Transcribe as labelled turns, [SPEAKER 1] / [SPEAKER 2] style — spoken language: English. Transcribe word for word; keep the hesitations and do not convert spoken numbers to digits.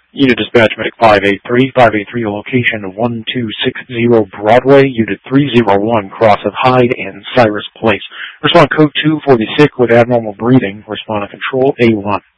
[SPEAKER 1] Unit Dispatch Medic five eight three, five eight three, location of one two six zero Broadway, Unit three oh one, cross of Hyde and Cyrus Place. Respond code two for the sick with abnormal breathing. Respond to control A one.